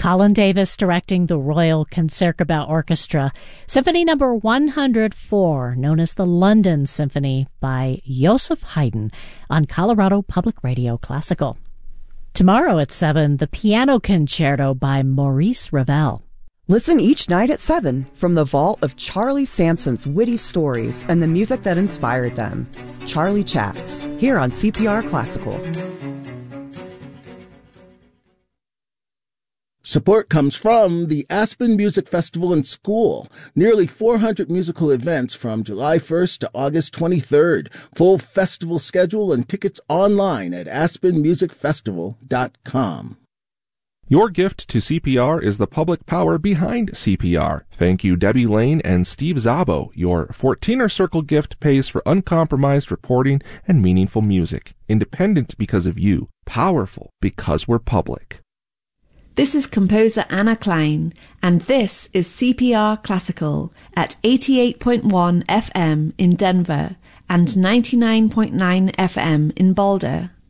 Colin Davis directing the Royal Concertgebouw Orchestra, Symphony Number 104, known as the London Symphony, by Joseph Haydn on Colorado Public Radio Classical. Tomorrow at 7, the Piano Concerto by Maurice Ravel. Listen each night at 7 from the vault of Charlie Sampson's witty stories and the music that inspired them. Charlie Chats, here on CPR Classical. Support comes from the Aspen Music Festival and School. Nearly 400 musical events from July 1st to August 23rd. Full festival schedule and tickets online at aspenmusicfestival.com. Your gift to CPR is the public power behind CPR. Thank you, Debbie Lane and Steve Zabo. Your 14er Circle gift pays for uncompromised reporting and meaningful music. Independent because of you. Powerful because we're public. This is composer Anna Klein, and this is CPR Classical at 88.1 FM in Denver and 99.9 FM in Boulder.